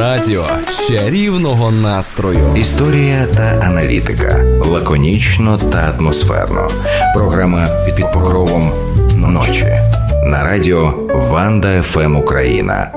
Радіо чарівного настрою. Історія та аналітика. Лаконічно та атмосферно. Програма «Під покровом ночі». На радіо Ванда ФМ Україна.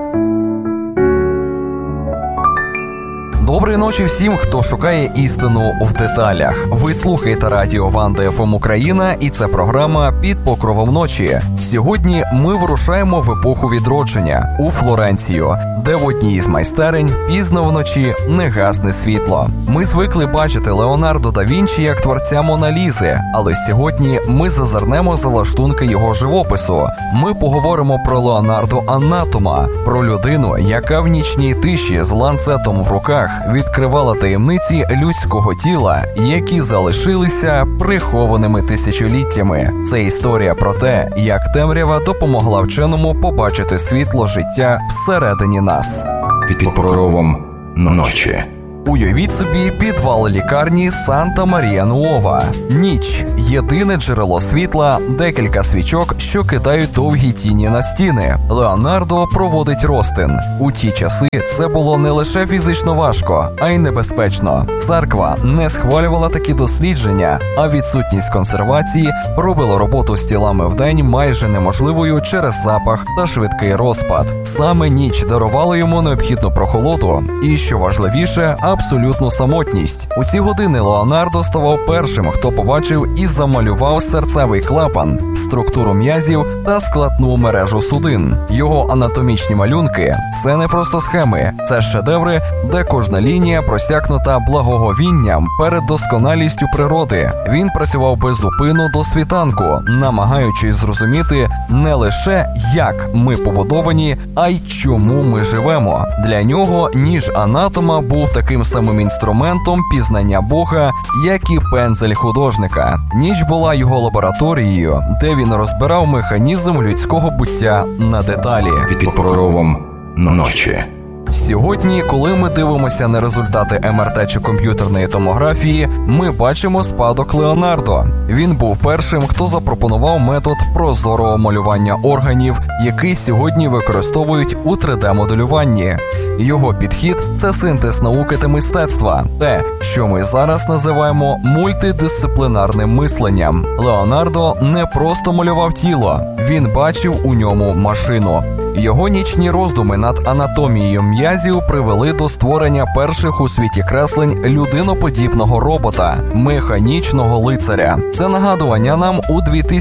Доброї ночі всім, хто шукає істину в деталях. Ви слухаєте радіо Ванда ФМ Україна, і це програма «Під покровом ночі». Сьогодні ми вирушаємо в епоху відродження у Флоренцію, де в одній із майстерень пізно вночі не гасне світло. Ми звикли бачити Леонардо да Вінчі як творця Мона Лізи, але сьогодні ми зазирнемо за лаштунки його живопису. Ми поговоримо про Леонардо Анатома, про людину, яка в нічній тиші з ланцетом в руках відкривала таємниці людського тіла, які залишилися прихованими тисячоліттями. Це історія про те, як темрява допомогла вченому побачити світло життя всередині нас. Під покровом ночі. Уявіть собі підвал лікарні Санта-Марія-Нуова. Ніч – єдине джерело світла, декілька свічок, що кидають довгі тіні на стіни. Леонардо проводить розтин. У ті часи це було не лише фізично важко, а й небезпечно. Церква не схвалювала такі дослідження, а відсутність консервації робила роботу з тілами вдень майже неможливою через запах та швидкий розпад. Саме ніч дарувала йому необхідну прохолоду і, що важливіше, абсолютну самотність. У ці години Леонардо ставав першим, хто побачив і замалював серцевий клапан, структуру м'язів та складну мережу судин. Його анатомічні малюнки – це не просто схеми, це шедеври, де кожна лінія просякнута благоговінням перед досконалістю природи. Він працював без зупину до світанку, намагаючись зрозуміти не лише як ми побудовані, а й чому ми живемо. Для нього ніж анатома був таким самим інструментом пізнання Бога, як і пензель художника. Ніч була його лабораторією, де він розбирав механізм людського буття на деталі. Під покровом ночі. Сьогодні, коли ми дивимося на результати МРТ чи комп'ютерної томографії, ми бачимо спадок Леонардо. Він був першим, хто запропонував метод прозорого малювання органів, який сьогодні використовують у 3D-моделюванні. Його підхід – це синтез науки та мистецтва, те, що ми зараз називаємо мультидисциплінарним мисленням. Леонардо не просто малював тіло, він бачив у ньому машину. Його нічні роздуми над анатомією м'язів привели до створення перших у світі креслень людиноподібного робота – механічного лицаря. Це нагадування нам у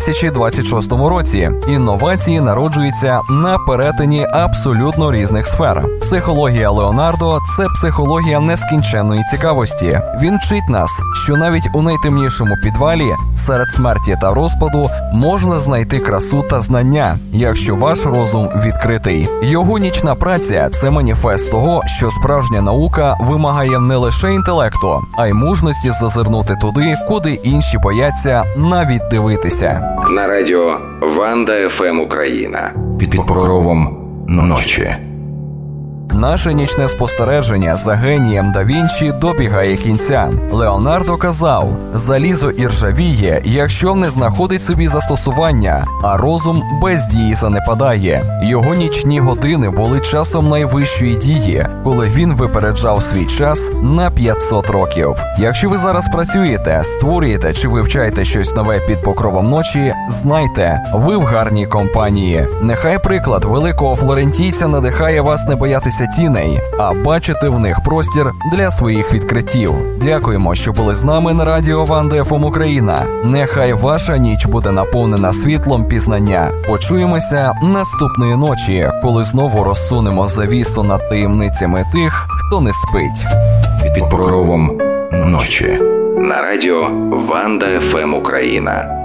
2026 році. Інновації народжуються на перетині абсолютно різних сфер. Психологія Леонардо – це психологія нескінченної цікавості. Він вчить нас, що навіть у найтемнішому підвалі, серед смерті та розпаду, можна знайти красу та знання, якщо ваш розум відкритий. Його нічна праця – це маніфест того, що справжня наука вимагає не лише інтелекту, а й мужності зазирнути туди, куди інші бояться навіть дивитися. На радіо Ванда ФМ Україна. Під покровом ночі. Наше нічне спостереження за генієм да Вінчі добігає кінця. Леонардо казав: «Залізо іржавіє, якщо не знаходить собі застосування, а розум без дії занепадає». Його нічні години були часом найвищої дії, коли він випереджав свій час на 500 років. Якщо ви зараз працюєте, створюєте чи вивчаєте щось нове під покровом ночі, знайте, ви в гарній компанії. Нехай приклад великого флорентійця надихає вас не боятися тіней, а бачити в них простір для своїх відкриттів. Дякуємо, що були з нами на радіо Ванда ФМ Україна. Нехай ваша ніч буде наповнена світлом пізнання. Почуємося наступної ночі, коли знову розсунемо завісу над таємницями тих, хто не спить. Під покровом ночі. На радіо Ванда ФМ Україна.